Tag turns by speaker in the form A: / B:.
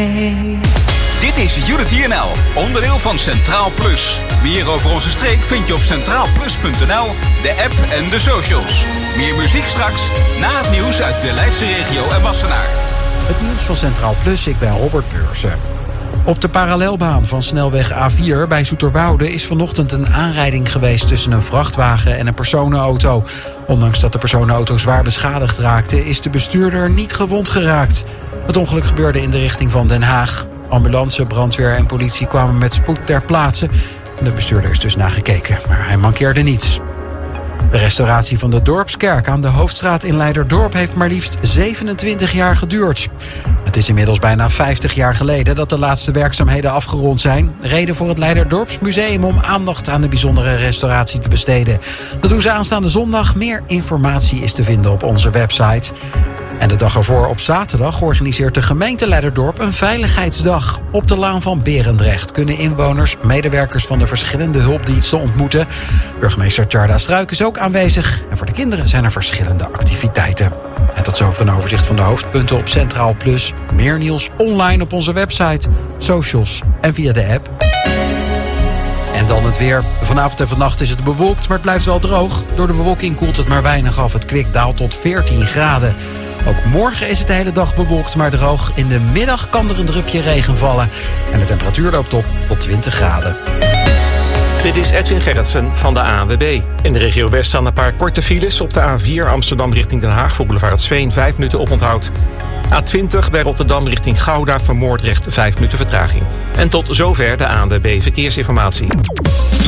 A: Dit is Unity NL, onderdeel van Centraal Plus. Meer over onze streek vind je op centraalplus.nl, de app en de socials. Meer muziek straks, na het nieuws uit de Leidse regio en Wassenaar.
B: Het nieuws van Centraal Plus, ik ben Robert Beurzen. Op de parallelbaan van snelweg A4 bij Zoeterwoude is vanochtend een aanrijding geweest tussen een vrachtwagen en een personenauto. Ondanks dat de personenauto zwaar beschadigd raakte, is de bestuurder niet gewond geraakt. Het ongeluk gebeurde in de richting van Den Haag. Ambulance, brandweer en politie kwamen met spoed ter plaatse. De bestuurder is dus nagekeken, maar hij mankeerde niets. De restauratie van de Dorpskerk aan de Hoofdstraat in Leiderdorp heeft maar liefst 27 jaar geduurd. Het is inmiddels bijna 50 jaar geleden dat de laatste werkzaamheden afgerond zijn. Reden voor het Leiderdorpsmuseum om aandacht aan de bijzondere restauratie te besteden. Dat doen ze aanstaande zondag. Meer informatie is te vinden op onze website. En de dag ervoor op zaterdag organiseert de gemeente Leiderdorp een veiligheidsdag. Op de Laan van Berendrecht kunnen inwoners medewerkers van de verschillende hulpdiensten ontmoeten. Burgemeester Tjarda Struik is ook aanwezig. En voor de kinderen zijn er verschillende activiteiten. En tot zover een overzicht van de hoofdpunten op Centraal Plus. Meer nieuws online op onze website, socials en via de app. En dan het weer. Vanavond en vannacht is het bewolkt, maar het blijft wel droog. Door de bewolking koelt het maar weinig af. Het kwik daalt tot 14 graden. Ook morgen is het de hele dag bewolkt, maar droog. In de middag kan er een drupje regen vallen. En de temperatuur loopt op tot 20 graden.
C: Dit is Edwin Gerritsen van de ANWB. In de regio West staan een paar korte files. Op de A4 Amsterdam richting Den Haag voor Boulevard het Zween 5 minuten oponthoud. A20 bij Rotterdam richting Gouda voor Moordrecht 5 minuten vertraging. En tot zover de ANWB Verkeersinformatie.